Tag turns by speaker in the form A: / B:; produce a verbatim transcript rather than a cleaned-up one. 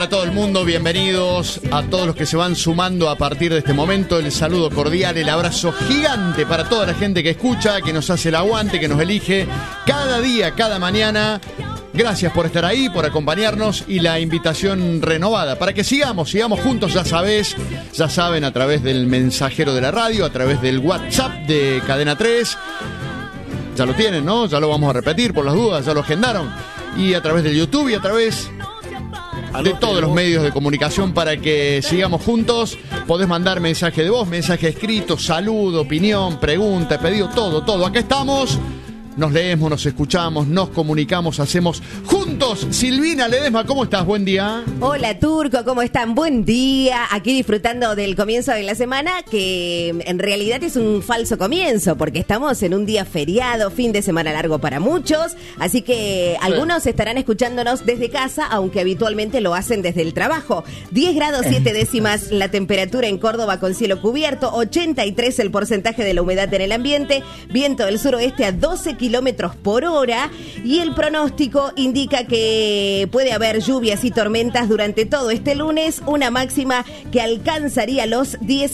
A: A todo el mundo, bienvenidos a todos los que se van sumando a partir de este momento. El saludo cordial, el abrazo gigante para toda la gente que escucha, que nos hace el aguante, que nos elige cada día, cada mañana. Gracias por estar ahí, por acompañarnos y la invitación renovada para que sigamos, sigamos juntos, ya sabés, ya saben, a través del mensajero de la radio, a través del WhatsApp de Cadena tres. Ya lo tienen, ¿no? Ya lo vamos a repetir por las dudas, ya lo agendaron. Y a través del YouTube y a través de todos los medios de comunicación para que sigamos juntos. Podés mandar mensaje de voz, mensaje escrito, saludo, opinión, pregunta, pedido, todo, todo. Acá estamos, nos leemos, nos escuchamos, nos comunicamos, hacemos juntos. Silvina Ledesma, ¿cómo estás? Buen día.
B: Hola, Turco, ¿cómo están? Buen día. Aquí disfrutando del comienzo de la semana, que en realidad es un falso comienzo, porque estamos en un día feriado, fin de semana largo para muchos, así que algunos estarán escuchándonos desde casa, aunque habitualmente lo hacen desde el trabajo. diez grados siete décimas la temperatura en Córdoba con cielo cubierto, ochenta y tres el porcentaje de la humedad en el ambiente, viento del suroeste a doce kilómetros por hora, y el pronóstico indica que puede haber lluvias y tormentas durante todo este lunes, una máxima que alcanzaría los diez